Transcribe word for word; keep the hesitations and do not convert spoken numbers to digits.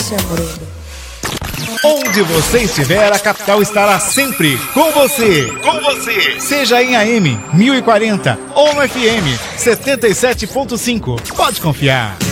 Márcia Bruno. Onde você estiver, a capital estará sempre com você. Com você. Seja em A M mil e quarenta ou no F M setenta e sete ponto cinco. Pode confiar.